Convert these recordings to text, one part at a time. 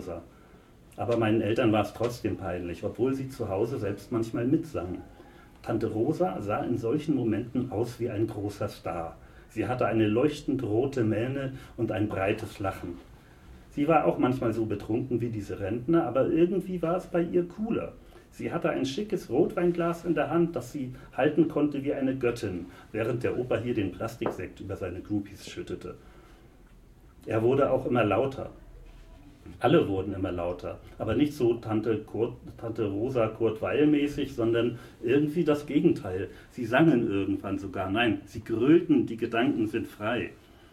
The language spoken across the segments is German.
Rosa. Aber meinen Eltern war es trotzdem peinlich, obwohl sie zu Hause selbst manchmal mitsangen. Tante Rosa sah in solchen Momenten aus wie ein großer Star. Sie hatte eine leuchtend rote Mähne und ein breites Lachen. Sie war auch manchmal so betrunken wie diese Rentner, aber irgendwie war es bei ihr cooler. Sie hatte ein schickes Rotweinglas in der Hand, das sie halten konnte wie eine Göttin, während der Opa hier den Plastiksekt über seine Groupies schüttete. Er wurde auch immer lauter. Alle wurden immer lauter, aber nicht so Tante Rosa Kurt Weil mäßig, sondern irgendwie das Gegenteil. Sie sangen irgendwann sogar, nein, sie grölten, die Gedanken sind frei.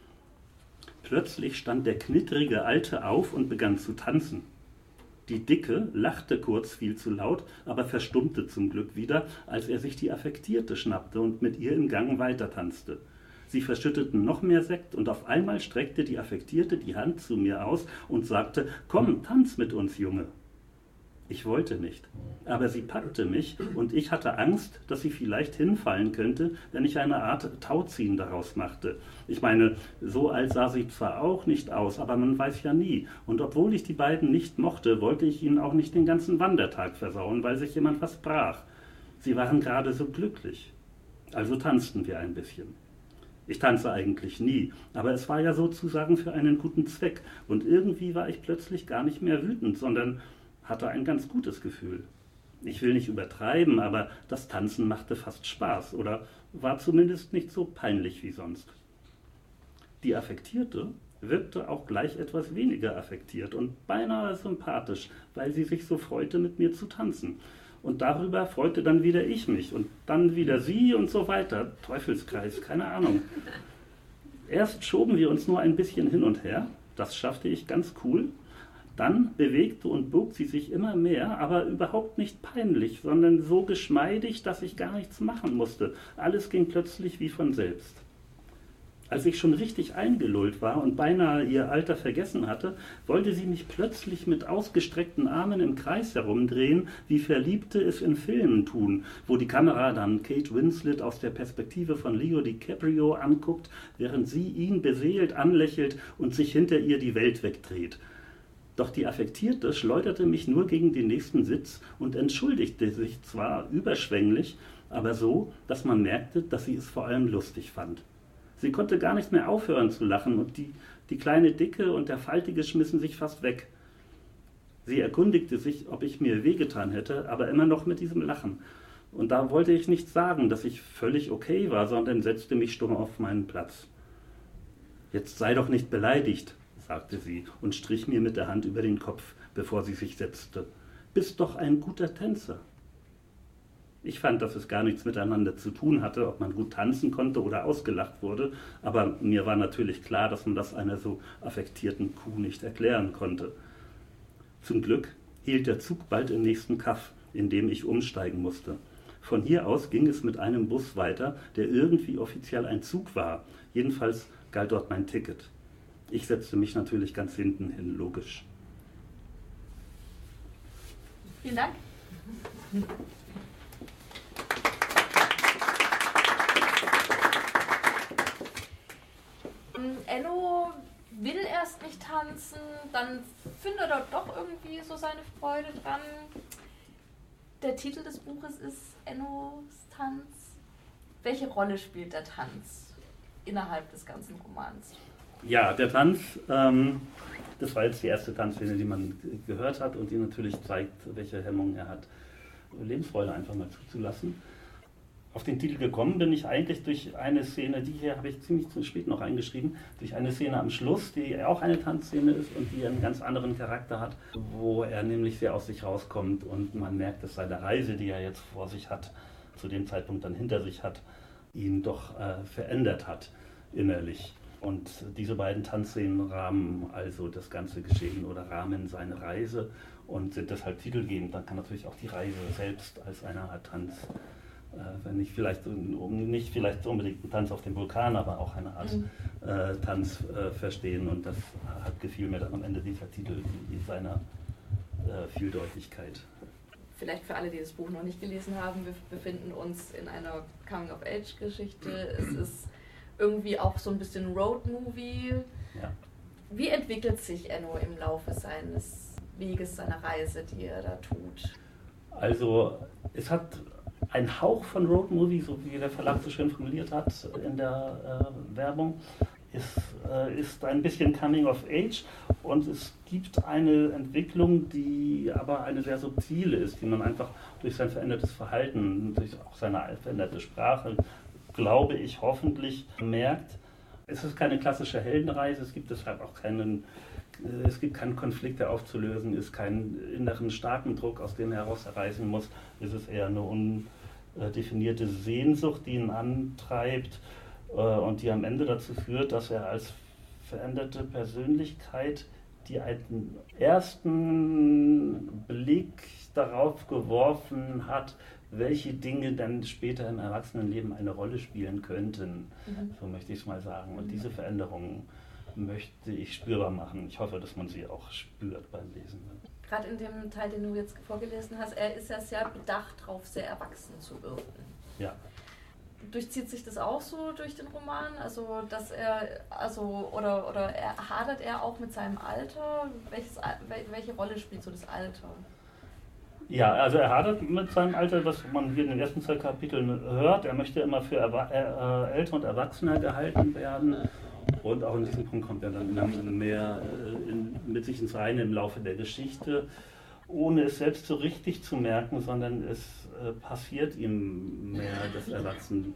Plötzlich stand der knittrige Alte auf und begann zu tanzen. Die Dicke lachte kurz viel zu laut, aber verstummte zum Glück wieder, als er sich die Affektierte schnappte und mit ihr im Gang weitertanzte. Sie verschütteten noch mehr Sekt und auf einmal streckte die Affektierte die Hand zu mir aus und sagte, komm, tanz mit uns, Junge. Ich wollte nicht, aber sie packte mich und ich hatte Angst, dass sie vielleicht hinfallen könnte, wenn ich eine Art Tauziehen daraus machte. Ich meine, so alt sah sie zwar auch nicht aus, aber man weiß ja nie. Und obwohl ich die beiden nicht mochte, wollte ich ihnen auch nicht den ganzen Wandertag versauen, weil sich jemand was brach. Sie waren gerade so glücklich. Also tanzten wir ein bisschen. Ich tanze eigentlich nie, aber es war ja sozusagen für einen guten Zweck. Und irgendwie war ich plötzlich gar nicht mehr wütend, sondern hatte ein ganz gutes Gefühl. Ich will nicht übertreiben, aber das Tanzen machte fast Spaß oder war zumindest nicht so peinlich wie sonst. Die Affektierte wirkte auch gleich etwas weniger affektiert und beinahe sympathisch, weil sie sich so freute, mit mir zu tanzen. Und darüber freute dann wieder ich mich und dann wieder sie und so weiter. Teufelskreis, keine Ahnung. Erst schoben wir uns nur ein bisschen hin und her, das schaffte ich ganz cool. Dann bewegte und bog sie sich immer mehr, aber überhaupt nicht peinlich, sondern so geschmeidig, dass ich gar nichts machen musste. Alles ging plötzlich wie von selbst. Als ich schon richtig eingelullt war und beinahe ihr Alter vergessen hatte, wollte sie mich plötzlich mit ausgestreckten Armen im Kreis herumdrehen, wie Verliebte es in Filmen tun, wo die Kamera dann Kate Winslet aus der Perspektive von Leo DiCaprio anguckt, während sie ihn beseelt anlächelt und sich hinter ihr die Welt wegdreht. Doch die Affektierte schleuderte mich nur gegen den nächsten Sitz und entschuldigte sich zwar überschwänglich, aber so, dass man merkte, dass sie es vor allem lustig fand. Sie konnte gar nicht mehr aufhören zu lachen und die kleine Dicke und der Faltige schmissen sich fast weg. Sie erkundigte sich, ob ich mir wehgetan hätte, aber immer noch mit diesem Lachen. Und da wollte ich nicht sagen, dass ich völlig okay war, sondern setzte mich stumm auf meinen Platz. Jetzt sei doch nicht beleidigt, sagte sie und strich mir mit der Hand über den Kopf, bevor sie sich setzte. Bist doch ein guter Tänzer. Ich fand, dass es gar nichts miteinander zu tun hatte, ob man gut tanzen konnte oder ausgelacht wurde, aber mir war natürlich klar, dass man das einer so affektierten Kuh nicht erklären konnte. Zum Glück hielt der Zug bald im nächsten Kaff, in dem ich umsteigen musste. Von hier aus ging es mit einem Bus weiter, der irgendwie offiziell ein Zug war. Jedenfalls galt dort mein Ticket. Ich setzte mich natürlich ganz hinten hin, logisch. Vielen Dank. Enno will erst nicht tanzen, dann findet er doch irgendwie so seine Freude dran. Der Titel des Buches ist Ennos Tanz. Welche Rolle spielt der Tanz innerhalb des ganzen Romans? Ja, der Tanz, das war jetzt die erste Tanzszene, die man gehört hat und die natürlich zeigt, welche Hemmungen er hat, Lebensfreude einfach mal zuzulassen. Auf den Titel gekommen bin ich eigentlich durch eine Szene, die hier habe ich ziemlich zu spät noch eingeschrieben, durch eine Szene am Schluss, die auch eine Tanzszene ist und die einen ganz anderen Charakter hat, wo er nämlich sehr aus sich rauskommt und man merkt, dass seine Reise, die er jetzt vor sich hat, zu dem Zeitpunkt dann hinter sich hat, ihn doch verändert hat innerlich. Und diese beiden Tanzszenen rahmen also das ganze Geschehen oder rahmen seine Reise und sind deshalb titelgebend. Dann kann natürlich auch die Reise selbst als eine Art Tanz, wenn nicht vielleicht unbedingt ein Tanz auf dem Vulkan, aber auch eine Art Tanz verstehen. Und das gefiel mir dann am Ende dieser Titel in seiner Vieldeutigkeit. Vielleicht für alle, die das Buch noch nicht gelesen haben, wir befinden uns in einer Coming-of-Age-Geschichte. Es ist irgendwie auch so ein bisschen Road-Movie. Ja. Wie entwickelt sich Enno im Laufe seines Weges, seiner Reise, die er da tut? Also es hat einen Hauch von Roadmovie, so wie der Verlag so schön formuliert hat in der Werbung. Ist ein bisschen Coming of Age und es gibt eine Entwicklung, die aber eine sehr subtile ist, die man einfach durch sein verändertes Verhalten, durch auch seine veränderte Sprache, glaube ich, hoffentlich merkt. Es ist keine klassische Heldenreise, es gibt deshalb auch keinen Konflikt, der aufzulösen ist, keinen inneren starken Druck, aus dem er heraus erreichen muss. Es ist eher eine undefinierte Sehnsucht, die ihn antreibt und die am Ende dazu führt, dass er als veränderte Persönlichkeit, die einen ersten Blick darauf geworfen hat, welche Dinge dann später im Erwachsenenleben eine Rolle spielen könnten, so möchte ich es mal sagen. Und diese Veränderungen möchte ich spürbar machen. Ich hoffe, dass man sie auch spürt beim Lesen. Gerade in dem Teil, den du jetzt vorgelesen hast, er ist ja sehr bedacht darauf, sehr erwachsen zu wirken. Ja. Durchzieht sich das auch so durch den Roman? Also, dass oder hadert er auch mit seinem Alter? Welche Rolle spielt so das Alter? Ja, also er hadert mit seinem Alter, was man hier in den ersten 2 Kapiteln hört. Er möchte immer für älter und erwachsener gehalten werden. Und auch in diesem Punkt kommt er dann mehr mit sich ins Reine im Laufe der Geschichte, ohne es selbst so richtig zu merken, sondern es passiert ihm mehr das Erwachsenwerden.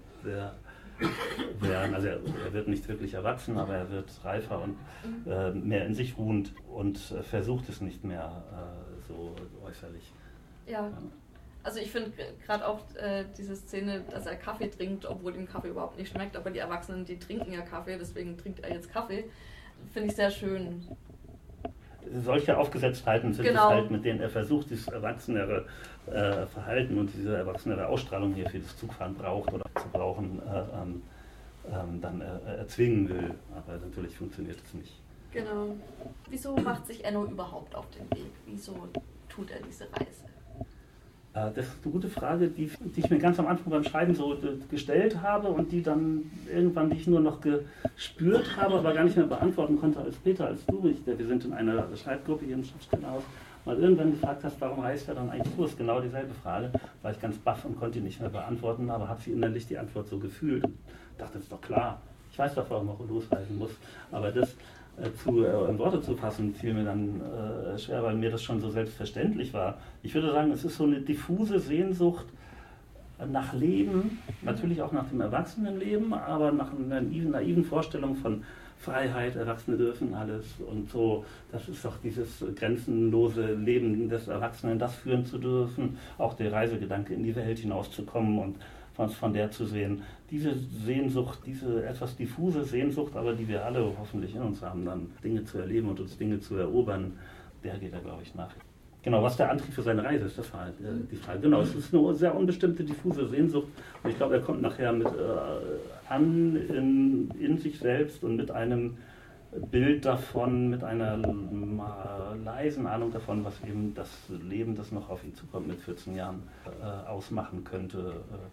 Also er wird nicht wirklich erwachsen, aber er wird reifer und mehr in sich ruhend und versucht es nicht mehr so äußerlich. Ja. Also ich finde gerade auch diese Szene, dass er Kaffee trinkt, obwohl ihm Kaffee überhaupt nicht schmeckt, aber die Erwachsenen, die trinken ja Kaffee, deswegen trinkt er jetzt Kaffee, finde ich sehr schön. Solche Aufgesetztheiten sind genau. Es halt, mit denen er versucht, dieses erwachsenere Verhalten und diese erwachsenere Ausstrahlung hier für das Zugfahren braucht oder zu brauchen, dann erzwingen will. Aber natürlich funktioniert es nicht. Genau. Wieso macht sich Enno überhaupt auf den Weg? Wieso tut er diese Reise? Das ist eine gute Frage, die ich mir ganz am Anfang beim Schreiben so gestellt habe und die dann irgendwann, die ich nur noch gespürt habe, aber gar nicht mehr beantworten konnte als Peter, als du. Wir sind in einer Schreibgruppe hier im Schriftstellerhaus, mal irgendwann gefragt hast, warum reist er dann eigentlich los? Genau dieselbe Frage, war ich ganz baff und konnte die nicht mehr beantworten, aber habe sie innerlich die Antwort so gefühlt und dachte, das ist doch klar, ich weiß doch, warum er losreisen muss, aber das in Worte zu fassen, fiel mir dann schwer, weil mir das schon so selbstverständlich war. Ich würde sagen, es ist so eine diffuse Sehnsucht nach Leben, natürlich auch nach dem Erwachsenenleben, aber nach einer naiven Vorstellung von Freiheit, Erwachsene dürfen alles und so. Das ist doch dieses grenzenlose Leben des Erwachsenen, das führen zu dürfen, auch der Reisegedanke in die Welt hinauszukommen und von der zu sehen. Diese Sehnsucht, diese etwas diffuse Sehnsucht, aber die wir alle hoffentlich in uns haben, dann Dinge zu erleben und uns Dinge zu erobern, der geht da, glaube ich, nach. Genau, was der Antrieb für seine Reise ist, das war halt die Frage. Genau, es ist eine sehr unbestimmte, diffuse Sehnsucht und ich glaube, er kommt nachher mit in sich selbst und mit einem Bild davon, mit einer leisen Ahnung davon, was eben das Leben, das noch auf ihn zukommt mit 14 Jahren, ausmachen könnte.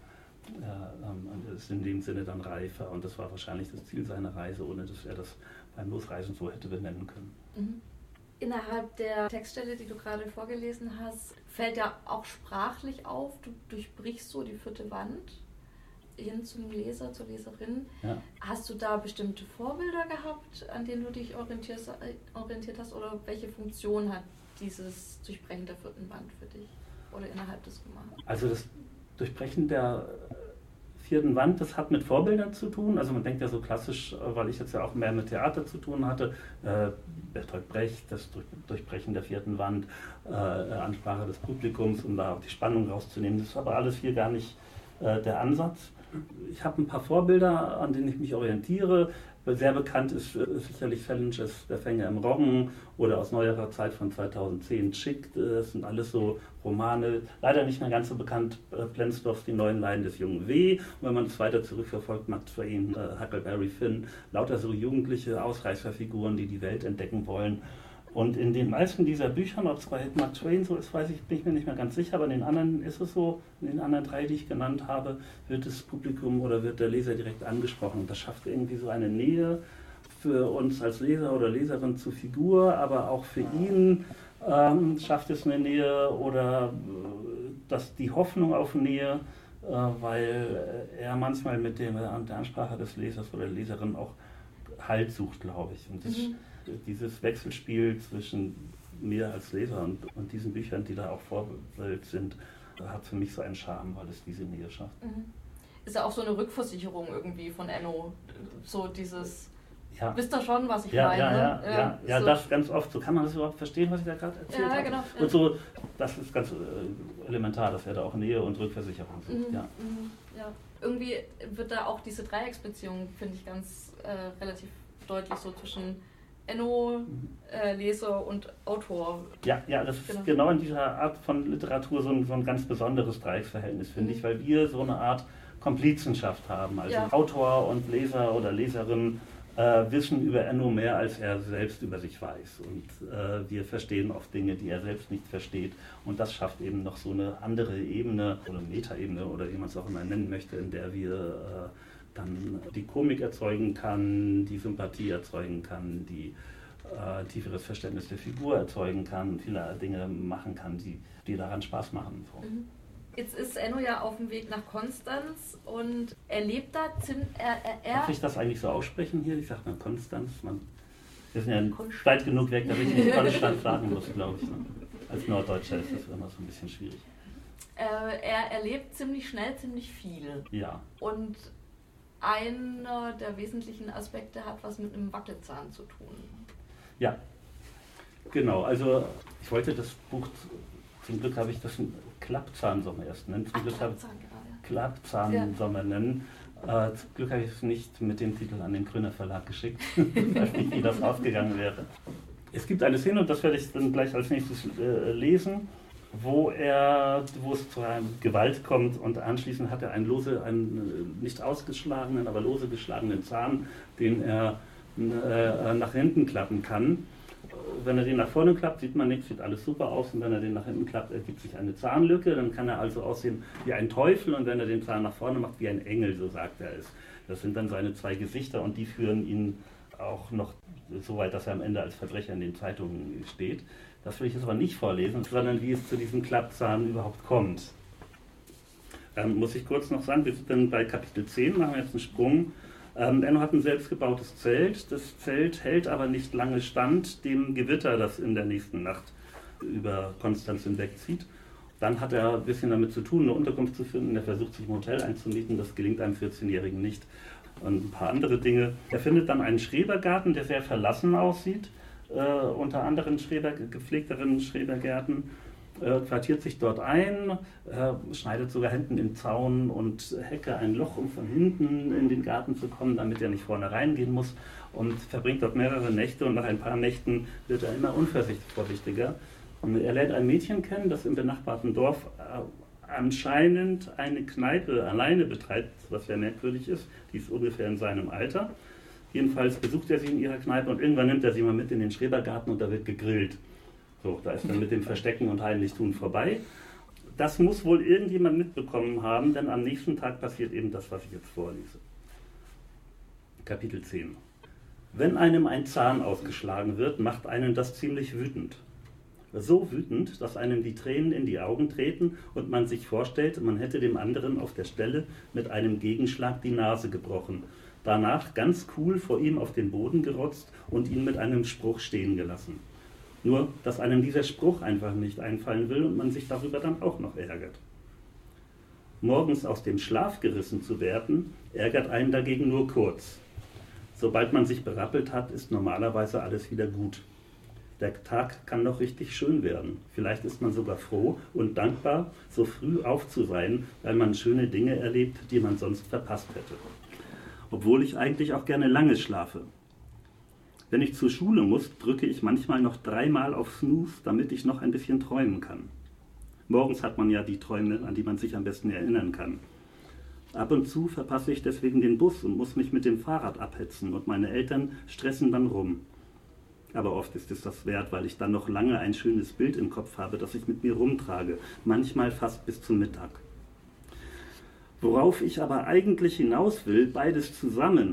Ist in dem Sinne dann reifer und das war wahrscheinlich das Ziel seiner Reise, ohne dass er das beim Losreisen so hätte benennen können. Mhm. Innerhalb der Textstelle, die du gerade vorgelesen hast, fällt ja auch sprachlich auf, du durchbrichst so die 4. Wand hin zum Leser, zur Leserin. Ja. Hast du da bestimmte Vorbilder gehabt, an denen du dich orientiert hast oder welche Funktion hat dieses Durchbrechen der 4. Wand für dich oder innerhalb des Romans? Also das Durchbrechen der 4. Wand, das hat mit Vorbildern zu tun. Also man denkt ja so klassisch, weil ich jetzt ja auch mehr mit Theater zu tun hatte, Bertolt Brecht, das Durchbrechen der 4. Wand, Ansprache des Publikums, um da auch die Spannung rauszunehmen. Das ist aber alles hier gar nicht der Ansatz. Ich habe ein paar Vorbilder, an denen ich mich orientiere. Sehr bekannt ist sicherlich Salinger's Der Fänger im Roggen oder aus neuerer Zeit von 2010 Chick. Das sind alles so Romane, leider nicht mehr ganz so bekannt. Plenzdorfs Die neuen Leiden des jungen W. Und wenn man es weiter zurückverfolgt, Mark Twain, Huckleberry Finn, lauter so jugendliche Ausreißerfiguren, die die Welt entdecken wollen. Und in den meisten dieser Büchern, ob es bei Mark Twain so ist, bin ich mir nicht mehr ganz sicher, aber in den anderen ist es so, in den anderen 3, die ich genannt habe, wird das Publikum oder wird der Leser direkt angesprochen. Und das schafft irgendwie so eine Nähe für uns als Leser oder Leserin zur Figur, aber auch für ihn schafft es eine Nähe oder die Hoffnung auf Nähe, weil er manchmal mit der Ansprache des Lesers oder der Leserin auch Halt sucht, glaube ich. Und dieses Wechselspiel zwischen mir als Leser und diesen Büchern, die da auch Vorbild sind, hat für mich so einen Charme, weil es diese Nähe schafft. Ist ja auch so eine Rückversicherung irgendwie von Enno, so dieses... Ja. Wisst ihr schon, was ich meine? Ja, so. Das ganz oft. So kann man das überhaupt verstehen, was ich da gerade erzählt habe. Genau. Und so, das ist ganz elementar, dass er da auch Nähe und Rückversicherung sucht. Ja. Irgendwie wird da auch diese Dreiecksbeziehung, finde ich, ganz relativ deutlich so zwischen Enno, Leser und Autor. Ja, das ist genau in dieser Art von Literatur so ein ganz besonderes Dreiecksverhältnis, finde ich, weil wir so eine Art Komplizenschaft haben. Also Autor und Leser oder Leserin wissen über Enno mehr, als er selbst über sich weiß. Und wir verstehen oft Dinge, die er selbst nicht versteht. Und das schafft eben noch so eine andere Ebene, oder Metaebene, oder wie man es auch immer nennen möchte, in der wir dann die Komik erzeugen kann, die Sympathie erzeugen kann, die tieferes Verständnis der Figur erzeugen kann, viele Dinge machen kann, die daran Spaß machen. So. Jetzt ist Enno ja auf dem Weg nach Konstanz und er lebt da ziemlich... Darf ich das eigentlich so aussprechen hier? Ich sage mal Konstanz. Wir sind ja weit genug weg, dass ich nicht Konstanz sagen muss, glaube ich. Ne? Als Norddeutscher ist das immer so ein bisschen schwierig. Er erlebt ziemlich schnell ziemlich viel. Ja. Und einer der wesentlichen Aspekte hat was mit einem Wackelzahn zu tun. Ja, genau. Also ich wollte das Buch, zum Glück habe ich das Klappzahnsommer erst nennen. Zum Glück habe ich Klappzahnsommer nennen. Zum Glück habe ich es nicht mit dem Titel an den Grüner Verlag geschickt. Ich weiß nicht, wie das ausgegangen wäre. Es gibt eine Szene, und das werde ich dann gleich als nächstes lesen, wo es zu einer Gewalt kommt und anschließend hat er einen nicht ausgeschlagenen, aber lose geschlagenen Zahn, den er nach hinten klappen kann. Wenn er den nach vorne klappt, sieht man nichts, sieht alles super aus, und wenn er den nach hinten klappt, ergibt sich eine Zahnlücke, dann kann er also aussehen wie ein Teufel, und wenn er den Zahn nach vorne macht, wie ein Engel, so sagt er es. Das sind dann seine zwei Gesichter, und die führen ihn auch noch so weit, dass er am Ende als Verbrecher in den Zeitungen steht. Das will ich jetzt aber nicht vorlesen, sondern wie es zu diesem Klappzahn überhaupt kommt. Muss ich kurz noch sagen, wir sind dann bei Kapitel 10, machen wir jetzt einen Sprung. Enno hat ein selbstgebautes Zelt. Das Zelt hält aber nicht lange stand dem Gewitter, das in der nächsten Nacht über Konstanz hinwegzieht. Dann hat er ein bisschen damit zu tun, eine Unterkunft zu finden. Er versucht, sich im Hotel einzumieten. Das gelingt einem 14-Jährigen nicht. Und ein paar andere Dinge. Er findet dann einen Schrebergarten, der sehr verlassen aussieht, unter anderen gepflegteren Schrebergärten. Quartiert sich dort ein, schneidet sogar hinten im Zaun und Hecke ein Loch, um von hinten in den Garten zu kommen, damit er nicht vorne reingehen muss, und verbringt dort mehrere Nächte, und nach ein paar Nächten wird er immer unvorsichtiger. Und er lernt ein Mädchen kennen, das im benachbarten Dorf anscheinend eine Kneipe alleine betreibt, was sehr merkwürdig ist. Die ist ungefähr in seinem Alter. Jedenfalls besucht er sie in ihrer Kneipe, und irgendwann nimmt er sie mal mit in den Schrebergarten, und da wird gegrillt. So, da ist dann mit dem Verstecken und Heimlichtun vorbei. Das muss wohl irgendjemand mitbekommen haben, denn am nächsten Tag passiert eben das, was ich jetzt vorlese. Kapitel 10. Wenn einem ein Zahn ausgeschlagen wird, macht einen das ziemlich wütend. So wütend, dass einem die Tränen in die Augen treten und man sich vorstellt, man hätte dem anderen auf der Stelle mit einem Gegenschlag die Nase gebrochen. Danach ganz cool vor ihm auf den Boden gerotzt und ihn mit einem Spruch stehen gelassen. Nur, dass einem dieser Spruch einfach nicht einfallen will und man sich darüber dann auch noch ärgert. Morgens aus dem Schlaf gerissen zu werden, ärgert einen dagegen nur kurz. Sobald man sich berappelt hat, ist normalerweise alles wieder gut. Der Tag kann noch richtig schön werden. Vielleicht ist man sogar froh und dankbar, so früh auf zu sein, weil man schöne Dinge erlebt, die man sonst verpasst hätte. Obwohl ich eigentlich auch gerne lange schlafe. Wenn ich zur Schule muss, drücke ich manchmal noch 3-mal auf Snooze, damit ich noch ein bisschen träumen kann. Morgens hat man ja die Träume, an die man sich am besten erinnern kann. Ab und zu verpasse ich deswegen den Bus und muss mich mit dem Fahrrad abhetzen, und meine Eltern stressen dann rum. Aber oft ist es das wert, weil ich dann noch lange ein schönes Bild im Kopf habe, das ich mit mir rumtrage, manchmal fast bis zum Mittag. Worauf ich aber eigentlich hinaus will, beides zusammen,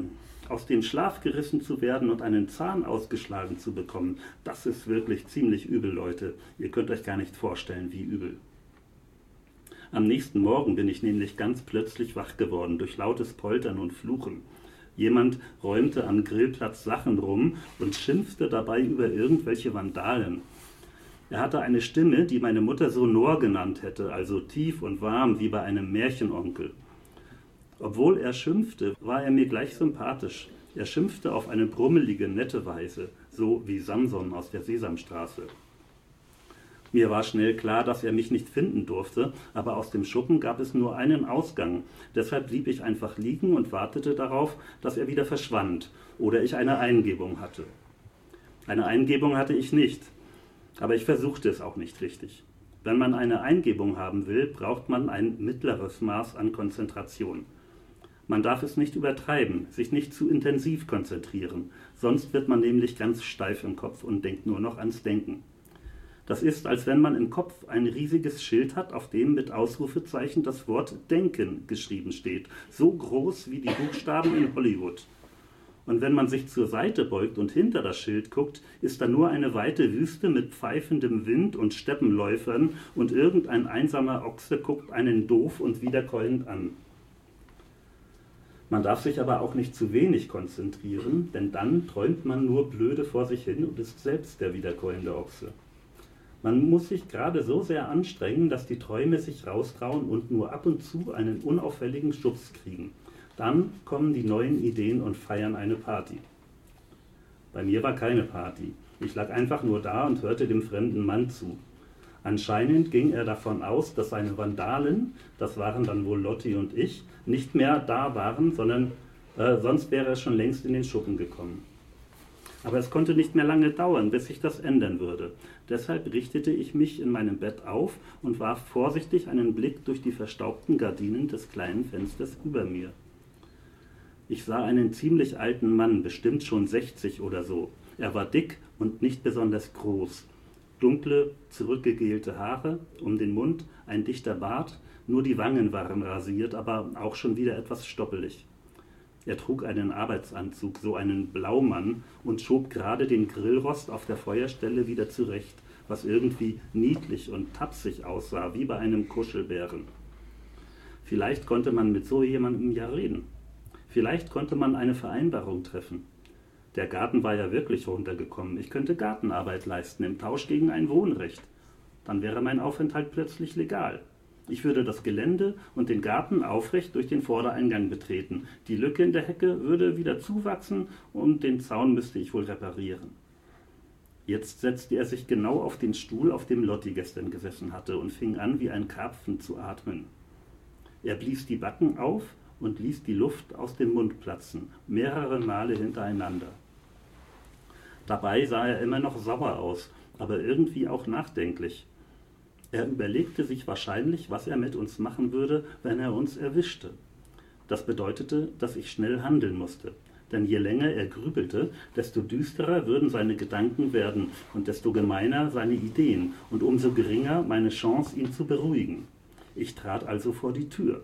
Aus dem Schlaf gerissen zu werden und einen Zahn ausgeschlagen zu bekommen, das ist wirklich ziemlich übel, Leute. Ihr könnt euch gar nicht vorstellen, wie übel. Am nächsten Morgen bin ich nämlich ganz plötzlich wach geworden durch lautes Poltern und Fluchen. Jemand räumte am Grillplatz Sachen rum und schimpfte dabei über irgendwelche Vandalen. Er hatte eine Stimme, die meine Mutter Sonor genannt hätte, also tief und warm wie bei einem Märchenonkel. Obwohl er schimpfte, war er mir gleich sympathisch. Er schimpfte auf eine brummelige, nette Weise, so wie Samson aus der Sesamstraße. Mir war schnell klar, dass er mich nicht finden durfte, aber aus dem Schuppen gab es nur einen Ausgang. Deshalb blieb ich einfach liegen und wartete darauf, dass er wieder verschwand oder ich eine Eingebung hatte. Eine Eingebung hatte ich nicht, aber ich versuchte es auch nicht richtig. Wenn man eine Eingebung haben will, braucht man ein mittleres Maß an Konzentration. Man darf es nicht übertreiben, sich nicht zu intensiv konzentrieren, sonst wird man nämlich ganz steif im Kopf und denkt nur noch ans Denken. Das ist, als wenn man im Kopf ein riesiges Schild hat, auf dem mit Ausrufezeichen das Wort Denken geschrieben steht, so groß wie die Buchstaben in Hollywood. Und wenn man sich zur Seite beugt und hinter das Schild guckt, ist da nur eine weite Wüste mit pfeifendem Wind und Steppenläufern und irgendein einsamer Ochse guckt einen doof und wiederkäuend an. Man darf sich aber auch nicht zu wenig konzentrieren, denn dann träumt man nur blöde vor sich hin und ist selbst der wiederkäuende Ochse. Man muss sich gerade so sehr anstrengen, dass die Träume sich raustrauen und nur ab und zu einen unauffälligen Schubs kriegen. Dann kommen die neuen Ideen und feiern eine Party. Bei mir war keine Party. Ich lag einfach nur da und hörte dem fremden Mann zu. Anscheinend ging er davon aus, dass seine Vandalen, das waren dann wohl Lotti und ich, nicht mehr da waren, sondern sonst wäre er schon längst in den Schuppen gekommen. Aber es konnte nicht mehr lange dauern, bis sich das ändern würde. Deshalb richtete ich mich in meinem Bett auf und warf vorsichtig einen Blick durch die verstaubten Gardinen des kleinen Fensters über mir. Ich sah einen ziemlich alten Mann, bestimmt schon 60 oder so. Er war dick und nicht besonders groß. Dunkle, zurückgegelte Haare, um den Mund, ein dichter Bart, nur die Wangen waren rasiert, aber auch schon wieder etwas stoppelig. Er trug einen Arbeitsanzug, so einen Blaumann, und schob gerade den Grillrost auf der Feuerstelle wieder zurecht, was irgendwie niedlich und tapsig aussah, wie bei einem Kuschelbären. Vielleicht konnte man mit so jemandem ja reden. Vielleicht konnte man eine Vereinbarung treffen. Der Garten war ja wirklich runtergekommen. Ich könnte Gartenarbeit leisten im Tausch gegen ein Wohnrecht. Dann wäre mein Aufenthalt plötzlich legal. Ich würde das Gelände und den Garten aufrecht durch den Vordereingang betreten. Die Lücke in der Hecke würde wieder zuwachsen und den Zaun müsste ich wohl reparieren. Jetzt setzte er sich genau auf den Stuhl, auf dem Lotti gestern gesessen hatte, und fing an, wie ein Karpfen zu atmen. Er blies die Backen auf und ließ die Luft aus dem Mund platzen, mehrere Male hintereinander. Dabei sah er immer noch sauer aus, aber irgendwie auch nachdenklich. Er überlegte sich wahrscheinlich, was er mit uns machen würde, wenn er uns erwischte. Das bedeutete, dass ich schnell handeln musste. Denn je länger er grübelte, desto düsterer würden seine Gedanken werden und desto gemeiner seine Ideen und umso geringer meine Chance, ihn zu beruhigen. Ich trat also vor die Tür.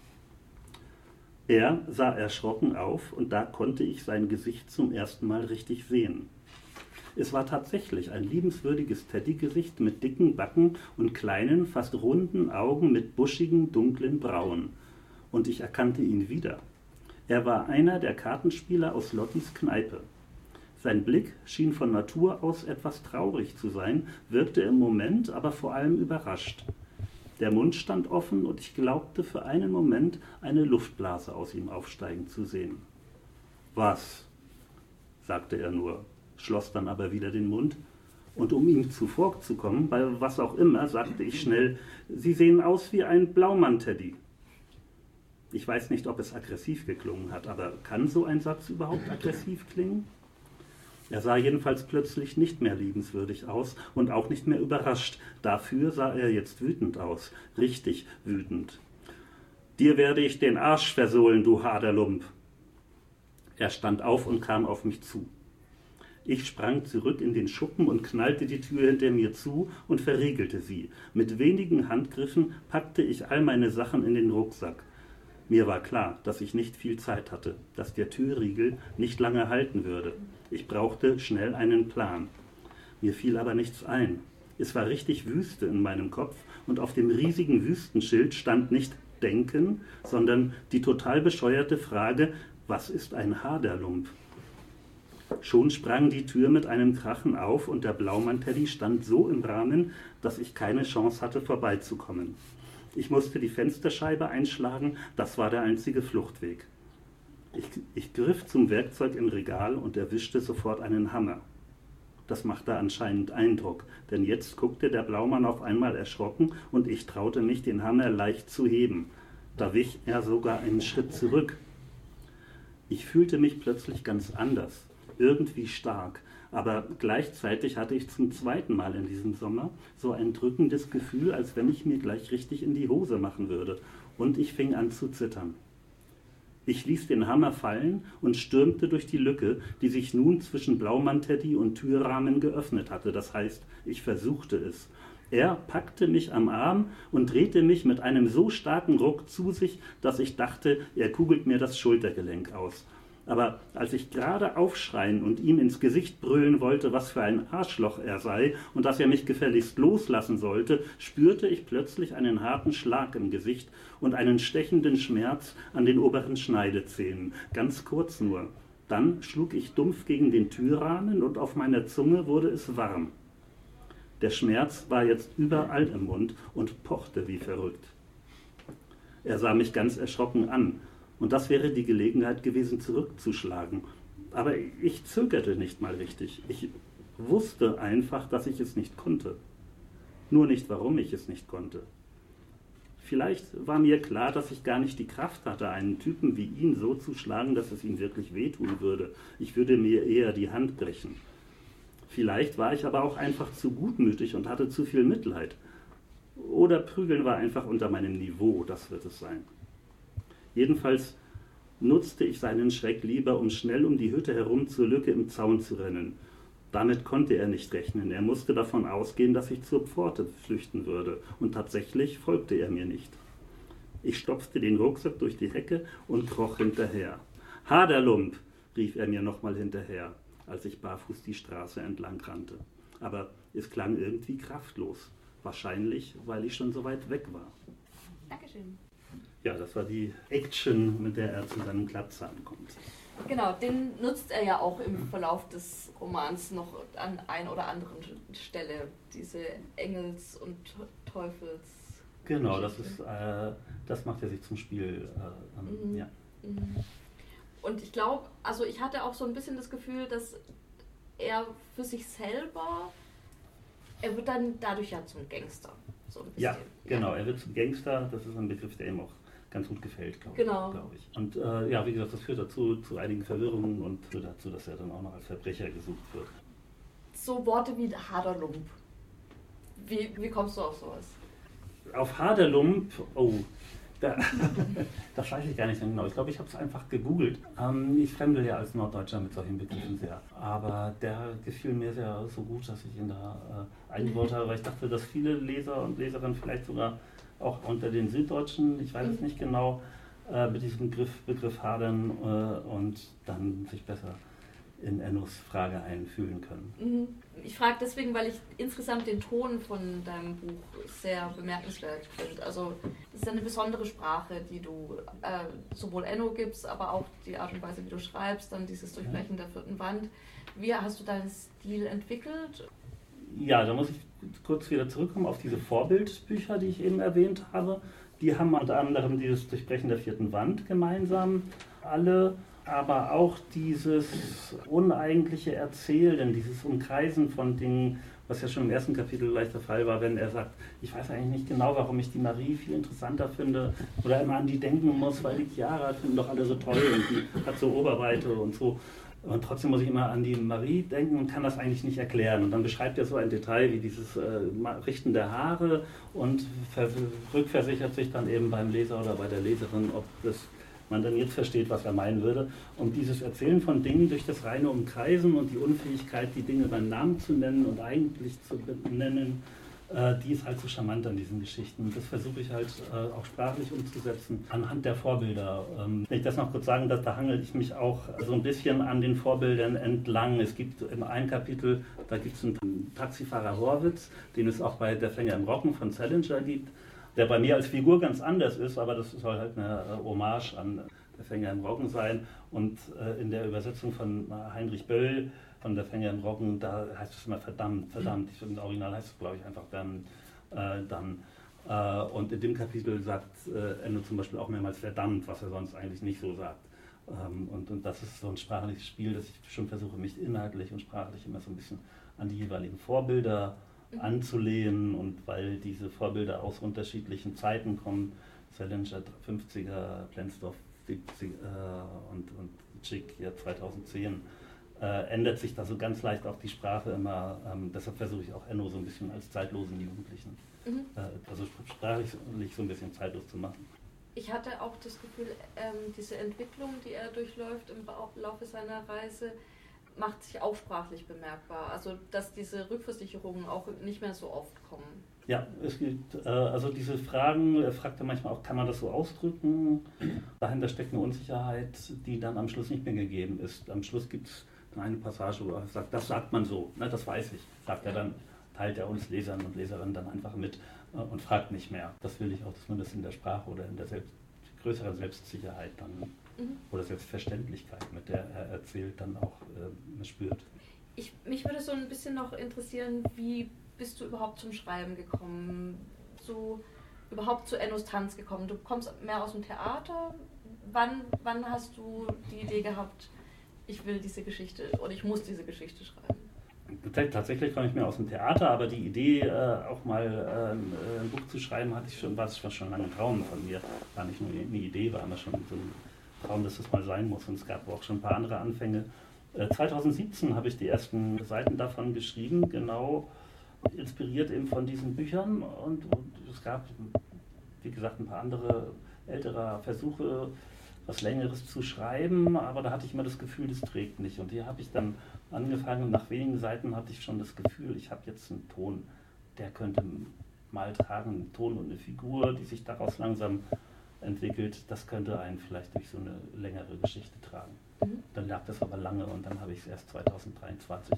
Er sah erschrocken auf und da konnte ich sein Gesicht zum ersten Mal richtig sehen. Es war tatsächlich ein liebenswürdiges Teddygesicht mit dicken Backen und kleinen, fast runden Augen mit buschigen, dunklen Brauen. Und ich erkannte ihn wieder. Er war einer der Kartenspieler aus Lottis Kneipe. Sein Blick schien von Natur aus etwas traurig zu sein, wirkte im Moment aber vor allem überrascht. Der Mund stand offen und ich glaubte für einen Moment, eine Luftblase aus ihm aufsteigen zu sehen. »Was?« sagte er nur, schloss dann aber wieder den Mund. Und um ihm zuvorzukommen, bei was auch immer, sagte ich schnell, »Sie sehen aus wie ein Blaumann-Teddy.« Ich weiß nicht, ob es aggressiv geklungen hat, aber kann so ein Satz überhaupt aggressiv klingen? Er sah jedenfalls plötzlich nicht mehr liebenswürdig aus und auch nicht mehr überrascht. Dafür sah er jetzt wütend aus, richtig wütend. »Dir werde ich den Arsch versohlen, du Haderlump!« Er stand auf und kam auf mich zu. Ich sprang zurück in den Schuppen und knallte die Tür hinter mir zu und verriegelte sie. Mit wenigen Handgriffen packte ich all meine Sachen in den Rucksack. Mir war klar, dass ich nicht viel Zeit hatte, dass der Türriegel nicht lange halten würde. Ich brauchte schnell einen Plan. Mir fiel aber nichts ein. Es war richtig Wüste in meinem Kopf und auf dem riesigen Wüstenschild stand nicht Denken, sondern die total bescheuerte Frage, was ist ein Haderlump? Schon sprang die Tür mit einem Krachen auf und der Blaumann-Teddy stand so im Rahmen, dass ich keine Chance hatte, vorbeizukommen. Ich musste die Fensterscheibe einschlagen, das war der einzige Fluchtweg. Ich griff zum Werkzeug im Regal und erwischte sofort einen Hammer. Das machte anscheinend Eindruck, denn jetzt guckte der Blaumann auf einmal erschrocken und ich traute mich, den Hammer leicht zu heben. Da wich er sogar einen Schritt zurück. Ich fühlte mich plötzlich ganz anders, irgendwie stark, aber gleichzeitig hatte ich zum zweiten Mal in diesem Sommer so ein drückendes Gefühl, als wenn ich mir gleich richtig in die Hose machen würde. Und ich fing an zu zittern. Ich ließ den Hammer fallen und stürmte durch die Lücke, die sich nun zwischen Blaumann-Teddy und Türrahmen geöffnet hatte. Das heißt, ich versuchte es. Er packte mich am Arm und drehte mich mit einem so starken Ruck zu sich, dass ich dachte, er kugelt mir das Schultergelenk aus. Aber als ich gerade aufschreien und ihm ins Gesicht brüllen wollte, was für ein Arschloch er sei und dass er mich gefälligst loslassen sollte, spürte ich plötzlich einen harten Schlag im Gesicht und einen stechenden Schmerz an den oberen Schneidezähnen, ganz kurz nur. Dann schlug ich dumpf gegen den Türrahmen und auf meiner Zunge wurde es warm. Der Schmerz war jetzt überall im Mund und pochte wie verrückt. Er sah mich ganz erschrocken an. Und das wäre die Gelegenheit gewesen, zurückzuschlagen. Aber ich zögerte nicht mal richtig. Ich wusste einfach, dass ich es nicht konnte. Nur nicht, warum ich es nicht konnte. Vielleicht war mir klar, dass ich gar nicht die Kraft hatte, einen Typen wie ihn so zu schlagen, dass es ihm wirklich wehtun würde. Ich würde mir eher die Hand brechen. Vielleicht war ich aber auch einfach zu gutmütig und hatte zu viel Mitleid. Oder Prügeln war einfach unter meinem Niveau, das wird es sein. Jedenfalls nutzte ich seinen Schreck lieber, um schnell um die Hütte herum zur Lücke im Zaun zu rennen. Damit konnte er nicht rechnen. Er musste davon ausgehen, dass ich zur Pforte flüchten würde. Und tatsächlich folgte er mir nicht. Ich stopfte den Rucksack durch die Hecke und kroch hinterher. »Haderlump«, rief er mir nochmal hinterher, als ich barfuß die Straße entlang rannte. Aber es klang irgendwie kraftlos. Wahrscheinlich, weil ich schon so weit weg war. Dankeschön. Ja, das war die Action, mit der er zu seinem Glattzahn kommt. Genau, den nutzt er ja auch im Verlauf des Romans noch an ein oder anderen Stelle, diese Engels- und Teufels. Genau, das macht er sich zum Spiel. Ja. Und ich glaube, also ich hatte auch so ein bisschen das Gefühl, dass er für sich selber, er wird dann dadurch ja zum Gangster. So ein bisschen. Ja, genau, er wird zum Gangster, das ist ein Begriff, der ihm auch ganz gut gefällt, glaube ich. Und ja, wie gesagt, das führt dazu zu einigen Verwirrungen und führt dazu, dass er dann auch noch als Verbrecher gesucht wird. So Worte wie Haderlump. Wie kommst du auf sowas? Auf Haderlump, das weiß ich gar nicht so genau. Ich glaube, ich habe es einfach gegoogelt. Ich fremdel ja als Norddeutscher mit solchen Begriffen sehr. Aber der gefiel mir sehr so gut, dass ich ihn da eingebaut habe, weil ich dachte, dass viele Leser und Leserinnen vielleicht sogar auch unter den Süddeutschen, ich weiß es nicht genau, mit diesem Begriff hadern und dann sich besser in Ennos Frage einfühlen können. Ich frage deswegen, weil ich insgesamt den Ton von deinem Buch sehr bemerkenswert finde. Also es ist eine besondere Sprache, die du sowohl Enno gibst, aber auch die Art und Weise, wie du schreibst, dann dieses Durchbrechen der vierten Wand. Wie hast du deinen Stil entwickelt? Ja, da muss ich kurz wieder zurückkommen auf diese Vorbildbücher, die ich eben erwähnt habe. Die haben unter anderem dieses Durchbrechen der vierten Wand gemeinsam, alle, aber auch dieses uneigentliche Erzählen, dieses Umkreisen von Dingen, was ja schon im ersten Kapitel gleich der Fall war, wenn er sagt, ich weiß eigentlich nicht genau, warum ich die Marie viel interessanter finde oder immer an die denken muss, weil die Chiara finden doch alle so toll und die hat so Oberweite und so. Und trotzdem muss ich immer an die Marie denken und kann das eigentlich nicht erklären. Und dann beschreibt er so ein Detail wie dieses Richten der Haare und rückversichert sich dann eben beim Leser oder bei der Leserin, ob man dann jetzt versteht, was er meinen würde. Und dieses Erzählen von Dingen durch das reine Umkreisen und die Unfähigkeit, die Dinge beim Namen zu nennen und eigentlich zu benennen, die ist halt so charmant an diesen Geschichten. Das versuche ich halt auch sprachlich umzusetzen, anhand der Vorbilder. Wenn ich das noch kurz sagen darf, da hangel ich mich auch so ein bisschen an den Vorbildern entlang. Es gibt in einem Kapitel, da gibt es einen Taxifahrer Horwitz, den es auch bei Der Fänger im Roggen von Salinger gibt, der bei mir als Figur ganz anders ist, aber das soll halt eine Hommage an Der Fänger im Roggen sein. Und in der Übersetzung von Heinrich Böll von Der Fänger im Roggen, da heißt es immer verdammt, verdammt. Im Original heißt es, glaube ich, einfach dann. Und in dem Kapitel sagt Enno zum Beispiel auch mehrmals verdammt, was er sonst eigentlich nicht so sagt. Und das ist so ein sprachliches Spiel, dass ich schon versuche, mich inhaltlich und sprachlich immer so ein bisschen an die jeweiligen Vorbilder anzulehnen. Und weil diese Vorbilder aus unterschiedlichen Zeiten kommen, Salinger 50er, Plenzdorf 70er und Schick hier 2010, ändert sich da so ganz leicht auch die Sprache immer. Deshalb versuche ich auch Enno so ein bisschen als zeitlosen Jugendlichen, also sprachlich so ein bisschen zeitlos zu machen. Ich hatte auch das Gefühl, diese Entwicklung, die er durchläuft im Laufe seiner Reise, macht sich auch sprachlich bemerkbar. Also dass diese Rückversicherungen auch nicht mehr so oft kommen. Ja, es gibt also diese Fragen, er fragt ja manchmal auch, kann man das so ausdrücken? Dahinter steckt eine Unsicherheit, die dann am Schluss nicht mehr gegeben ist. Am Schluss gibt es eine Passage, wo er sagt, das sagt man so, ne, das weiß ich. Sagt er dann, teilt er uns Lesern und Leserinnen dann einfach mit und fragt nicht mehr. Das will ich auch, dass man das in der Sprache oder in der größeren Selbstsicherheit dann oder Selbstverständlichkeit, mit der er erzählt, dann auch spürt. Mich würde so ein bisschen noch interessieren, wie bist du überhaupt zum Schreiben gekommen? So überhaupt zu Ennos Tanz gekommen? Du kommst mehr aus dem Theater. Wann hast du die Idee gehabt, ich will diese Geschichte oder ich muss diese Geschichte schreiben? Tatsächlich komme ich mehr aus dem Theater, aber die Idee, auch mal ein Buch zu schreiben, war schon lange ein Traum von mir. War nicht nur eine Idee, war immer schon so ein Traum, dass das mal sein muss. Und es gab auch schon ein paar andere Anfänge. 2017 habe ich die ersten Seiten davon geschrieben, genau inspiriert eben von diesen Büchern. Und es gab, wie gesagt, ein paar andere ältere Versuche, was Längeres zu schreiben, aber da hatte ich immer das Gefühl, das trägt nicht. Und hier habe ich dann angefangen und nach wenigen Seiten hatte ich schon das Gefühl, ich habe jetzt einen Ton, der könnte mal tragen, einen Ton und eine Figur, die sich daraus langsam entwickelt, das könnte einen vielleicht durch so eine längere Geschichte tragen. Dann lag das aber lange und dann habe ich es erst 2023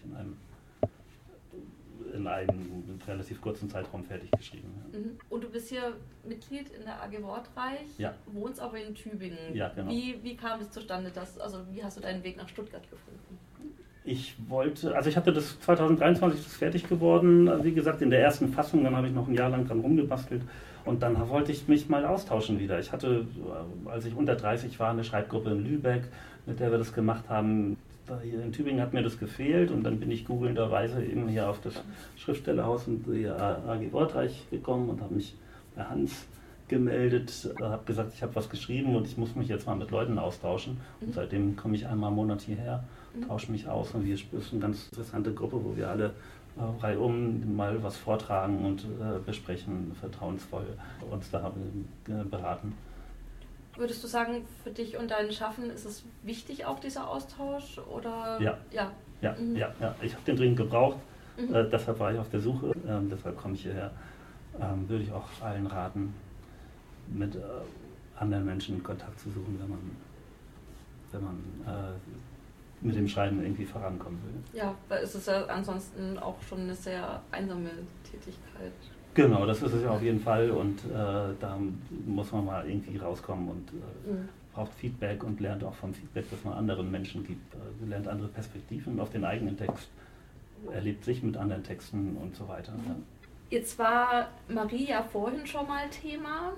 in einem relativ kurzen Zeitraum fertig geschrieben. Ja. Und du bist hier Mitglied in der AG Wortreich, ja. Wohnst aber in Tübingen. Ja, genau. Wie kam es zustande, wie hast du deinen Weg nach Stuttgart gefunden? Ich hatte das 2023 ist fertig geworden, wie gesagt, in der ersten Fassung, dann habe ich noch ein Jahr lang dran rumgebastelt und dann wollte ich mich mal austauschen wieder. Ich hatte, als ich unter 30 war, eine Schreibgruppe in Lübeck, mit der wir das gemacht haben. Hier in Tübingen hat mir das gefehlt und dann bin ich googelnderweise eben hier auf das Schriftstellerhaus und die AG Wortreich gekommen und habe mich bei Hans gemeldet, habe gesagt, ich habe was geschrieben und ich muss mich jetzt mal mit Leuten austauschen. Und seitdem komme ich einmal im Monat hierher, tausche mich aus und es ist eine ganz interessante Gruppe, wo wir alle reihum mal was vortragen und besprechen, vertrauensvoll uns da beraten. Würdest du sagen, für dich und dein Schaffen ist es wichtig auch dieser Austausch? Oder? Ja. Ich habe den dringend gebraucht, deshalb war ich auf der Suche, deshalb komme ich hierher. Würde ich auch allen raten, mit anderen Menschen in Kontakt zu suchen, wenn man mit dem Schreiben irgendwie vorankommen will. Ja, weil es ist ja ansonsten auch schon eine sehr einsame Tätigkeit. Genau, das ist es ja auf jeden Fall und da muss man mal irgendwie rauskommen und braucht Feedback und lernt auch vom Feedback, das man anderen Menschen gibt, lernt andere Perspektiven auf den eigenen Text, erlebt sich mit anderen Texten und so weiter. Ja. Jetzt war Marie ja vorhin schon mal Thema.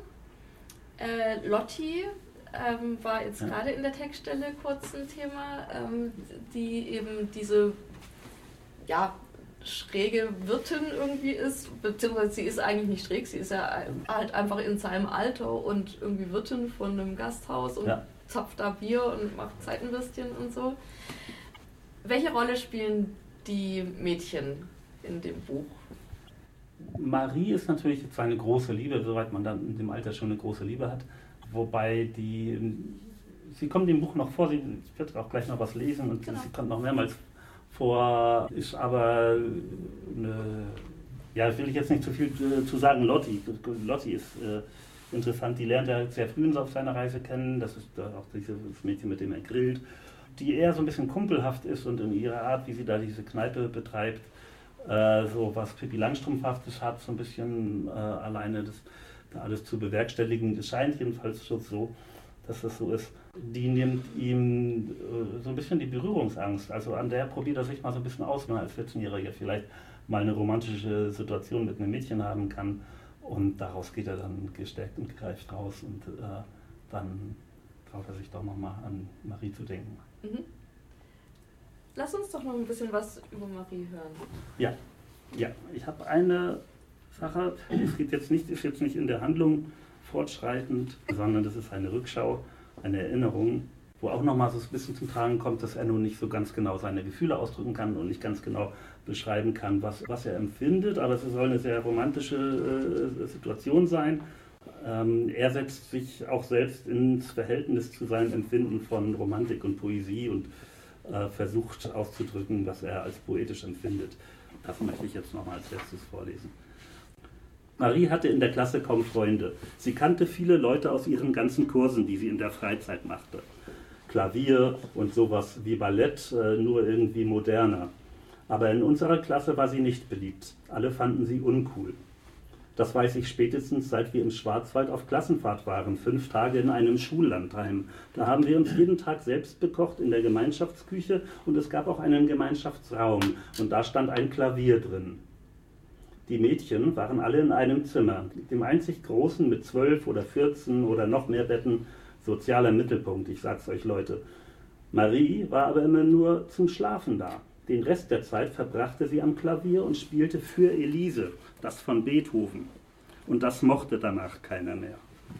Lotti war jetzt gerade in der Textstelle kurz ein Thema, die eben diese schräge Wirtin irgendwie ist, beziehungsweise sie ist eigentlich nicht schräg, sie ist ja halt einfach in seinem Alter und irgendwie Wirtin von einem Gasthaus und zapft da Bier und macht Seitenwürstchen und so. Welche Rolle spielen die Mädchen in dem Buch? Marie ist natürlich jetzt eine große Liebe, soweit man dann in dem Alter schon eine große Liebe hat. Wobei sie kommt im Buch noch vor, sie wird auch gleich noch was lesen und sie kommt noch mehrmals vor, ist aber Ja, will ich jetzt nicht zu viel zu sagen. Lotti ist interessant, die lernt er sehr früh auf seiner Reise kennen. Das ist auch dieses Mädchen, mit dem er grillt, die eher so ein bisschen kumpelhaft ist und in ihrer Art, wie sie da diese Kneipe betreibt, so was Pippi Langstrumpfhaftes hat, so ein bisschen alleine das da alles zu bewerkstelligen. Es scheint jedenfalls so, dass das so ist. Die nimmt ihm so ein bisschen die Berührungsangst. Also an der probiert er sich mal so ein bisschen aus, wenn er als 14-Jähriger vielleicht mal eine romantische Situation mit einem Mädchen haben kann. Und daraus geht er dann gestärkt und gereift raus und dann traut er sich doch nochmal an Marie zu denken. Mhm. Lass uns doch noch ein bisschen was über Marie hören. Ja, ich habe eine Sache, ist jetzt nicht in der Handlung fortschreitend, sondern das ist eine Rückschau, eine Erinnerung, wo auch nochmal so ein bisschen zum Tragen kommt, dass Enno nicht so ganz genau seine Gefühle ausdrücken kann und nicht ganz genau beschreiben kann, was er empfindet, aber es soll eine sehr romantische Situation sein. Er setzt sich auch selbst ins Verhältnis zu seinem Empfinden von Romantik und Poesie und versucht auszudrücken, was er als poetisch empfindet. Das möchte ich jetzt nochmal als letztes vorlesen. Marie hatte in der Klasse kaum Freunde. Sie kannte viele Leute aus ihren ganzen Kursen, die sie in der Freizeit machte. Klavier und sowas wie Ballett, nur irgendwie moderner. Aber in unserer Klasse war sie nicht beliebt. Alle fanden sie uncool. Das weiß ich spätestens, seit wir im Schwarzwald auf Klassenfahrt waren, 5 Tage in einem Schullandheim. Da haben wir uns jeden Tag selbst bekocht in der Gemeinschaftsküche und es gab auch einen Gemeinschaftsraum und da stand ein Klavier drin. Die Mädchen waren alle in einem Zimmer, dem einzig großen mit 12 oder 14 oder noch mehr Betten, sozialer Mittelpunkt, ich sag's euch Leute. Marie war aber immer nur zum Schlafen da. Den Rest der Zeit verbrachte sie am Klavier und spielte für Elise, das von Beethoven. Und das mochte danach keiner mehr.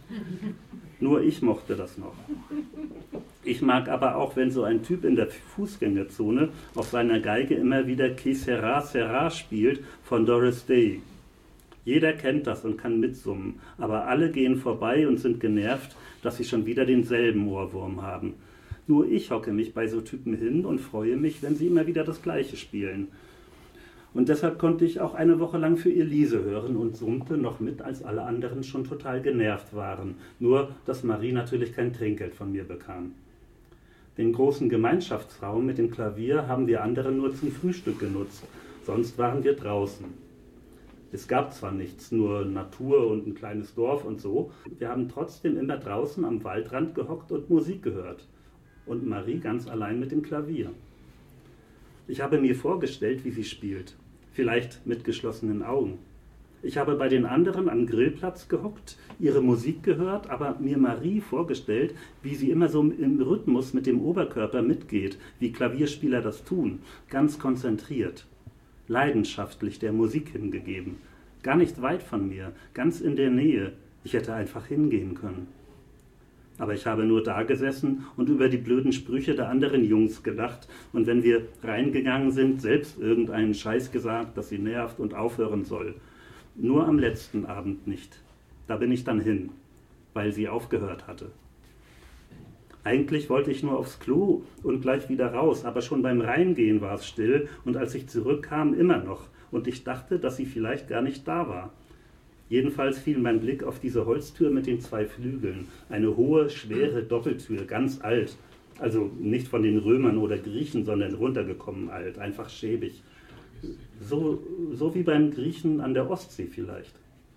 Nur ich mochte das noch. Ich mag aber auch, wenn so ein Typ in der Fußgängerzone auf seiner Geige immer wieder Que sera, sera spielt von Doris Day. Jeder kennt das und kann mitsummen, aber alle gehen vorbei und sind genervt, dass sie schon wieder denselben Ohrwurm haben. Nur ich hocke mich bei so Typen hin und freue mich, wenn sie immer wieder das Gleiche spielen. Und deshalb konnte ich auch eine Woche lang für Elise hören und summte noch mit, als alle anderen schon total genervt waren. Nur, dass Marie natürlich kein Trinkgeld von mir bekam. Den großen Gemeinschaftsraum mit dem Klavier haben wir anderen nur zum Frühstück genutzt. Sonst waren wir draußen. Es gab zwar nichts, nur Natur und ein kleines Dorf und so. Wir haben trotzdem immer draußen am Waldrand gehockt und Musik gehört. Und Marie ganz allein mit dem Klavier. Ich habe mir vorgestellt, wie sie spielt, vielleicht mit geschlossenen Augen. Ich habe bei den anderen am Grillplatz gehockt, ihre Musik gehört, aber mir Marie vorgestellt, wie sie immer so im Rhythmus mit dem Oberkörper mitgeht, wie Klavierspieler das tun, ganz konzentriert, leidenschaftlich der Musik hingegeben, gar nicht weit von mir, ganz in der Nähe, ich hätte einfach hingehen können. Aber ich habe nur da gesessen und über die blöden Sprüche der anderen Jungs gedacht und wenn wir reingegangen sind, selbst irgendeinen Scheiß gesagt, dass sie nervt und aufhören soll. Nur am letzten Abend nicht. Da bin ich dann hin, weil sie aufgehört hatte. Eigentlich wollte ich nur aufs Klo und gleich wieder raus, aber schon beim Reingehen war es still und als ich zurückkam immer noch und ich dachte, dass sie vielleicht gar nicht da war. Jedenfalls fiel mein Blick auf diese Holztür mit den 2 Flügeln. Eine hohe, schwere Doppeltür, ganz alt. Also nicht von den Römern oder Griechen, sondern runtergekommen alt, einfach schäbig. So wie beim Griechen an der Ostsee vielleicht.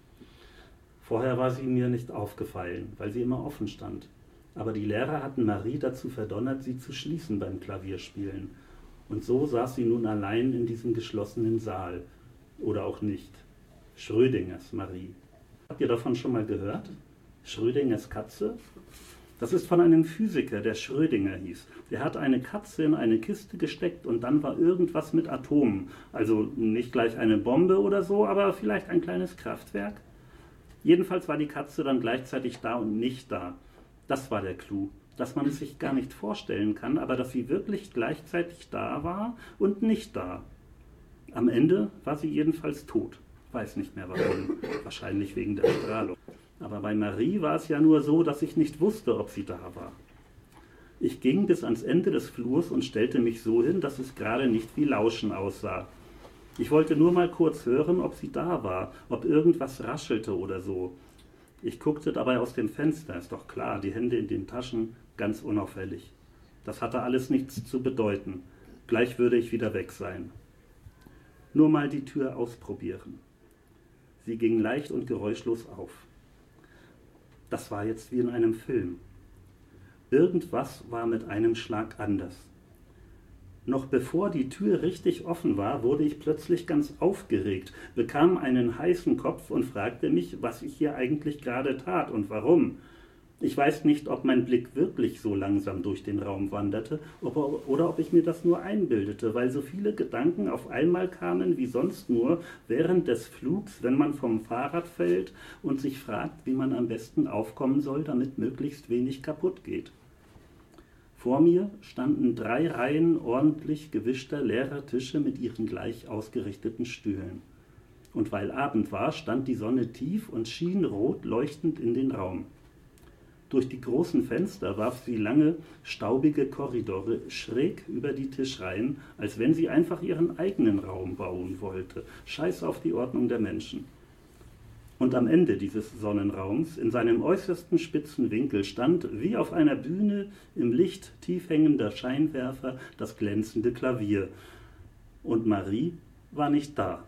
Vorher war sie mir nicht aufgefallen, weil sie immer offen stand. Aber die Lehrer hatten Marie dazu verdonnert, sie zu schließen beim Klavierspielen. Und so saß sie nun allein in diesem geschlossenen Saal. Oder auch nicht. Schrödingers Marie. Habt ihr davon schon mal gehört? Schrödingers Katze? Das ist von einem Physiker, der Schrödinger hieß. Der hat eine Katze in eine Kiste gesteckt und dann war irgendwas mit Atomen. Also nicht gleich eine Bombe oder so, aber vielleicht ein kleines Kraftwerk. Jedenfalls war die Katze dann gleichzeitig da und nicht da. Das war der Clou, dass man es sich gar nicht vorstellen kann, aber dass sie wirklich gleichzeitig da war und nicht da. Am Ende war sie jedenfalls tot. Weiß nicht mehr warum, wahrscheinlich wegen der Strahlung. Aber bei Marie war es ja nur so, dass ich nicht wusste, ob sie da war. Ich ging bis ans Ende des Flurs und stellte mich so hin, dass es gerade nicht wie Lauschen aussah. Ich wollte nur mal kurz hören, ob sie da war, ob irgendwas raschelte oder so. Ich guckte dabei aus dem Fenster, ist doch klar, die Hände in den Taschen, ganz unauffällig. Das hatte alles nichts zu bedeuten. Gleich würde ich wieder weg sein. Nur mal die Tür ausprobieren. Sie ging leicht und geräuschlos auf. Das war jetzt wie in einem Film. Irgendwas war mit einem Schlag anders. Noch bevor die Tür richtig offen war, wurde ich plötzlich ganz aufgeregt, bekam einen heißen Kopf und fragte mich, was ich hier eigentlich gerade tat und warum. Ich weiß nicht, ob mein Blick wirklich so langsam durch den Raum wanderte oder ob ich mir das nur einbildete, weil so viele Gedanken auf einmal kamen wie sonst nur während des Flugs, wenn man vom Fahrrad fällt und sich fragt, wie man am besten aufkommen soll, damit möglichst wenig kaputt geht. Vor mir standen 3 Reihen ordentlich gewischter leerer Tische mit ihren gleich ausgerichteten Stühlen. Und weil Abend war, stand die Sonne tief und schien rot leuchtend in den Raum. Durch die großen Fenster warf sie lange, staubige Korridore schräg über die Tischreihen, als wenn sie einfach ihren eigenen Raum bauen wollte. Scheiß auf die Ordnung der Menschen. Und am Ende dieses Sonnenraums, in seinem äußersten spitzen Winkel, stand, wie auf einer Bühne, im Licht tief hängender Scheinwerfer, das glänzende Klavier. Und Marie war nicht da.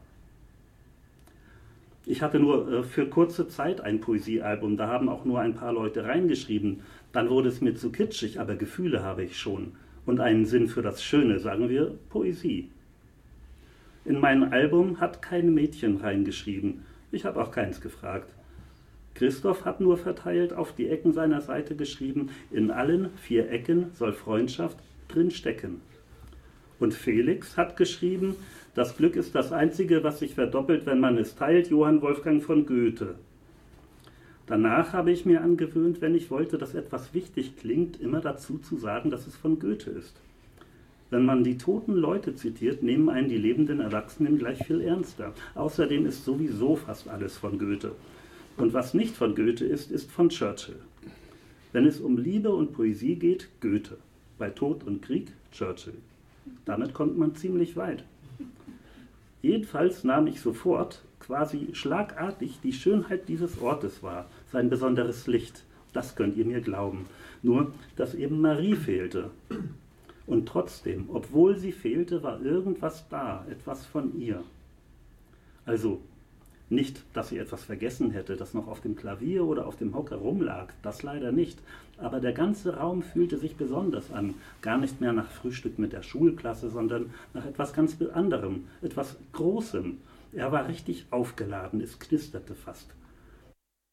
Ich hatte nur für kurze Zeit ein Poesiealbum, da haben auch nur ein paar Leute reingeschrieben. Dann wurde es mir zu kitschig, aber Gefühle habe ich schon. Und einen Sinn für das Schöne, sagen wir, Poesie. In mein Album hat kein Mädchen reingeschrieben. Ich habe auch keins gefragt. Christoph hat nur verteilt auf die Ecken seiner Seite geschrieben, in allen 4 Ecken soll Freundschaft drin stecken. Und Felix hat geschrieben, das Glück ist das Einzige, was sich verdoppelt, wenn man es teilt, Johann Wolfgang von Goethe. Danach habe ich mir angewöhnt, wenn ich wollte, dass etwas wichtig klingt, immer dazu zu sagen, dass es von Goethe ist. Wenn man die toten Leute zitiert, nehmen einen die lebenden Erwachsenen gleich viel ernster. Außerdem ist sowieso fast alles von Goethe. Und was nicht von Goethe ist, ist von Churchill. Wenn es um Liebe und Poesie geht, Goethe. Bei Tod und Krieg, Churchill. Damit kommt man ziemlich weit. Jedenfalls nahm ich sofort, quasi schlagartig, die Schönheit dieses Ortes wahr, sein besonderes Licht. Das könnt ihr mir glauben. Nur, dass eben Marie fehlte. Und trotzdem, obwohl sie fehlte, war irgendwas da, etwas von ihr. Also nicht, dass sie etwas vergessen hätte, das noch auf dem Klavier oder auf dem Hocker rumlag, das leider nicht. Aber der ganze Raum fühlte sich besonders an, gar nicht mehr nach Frühstück mit der Schulklasse, sondern nach etwas ganz anderem, etwas Großem. Er war richtig aufgeladen, es knisterte fast.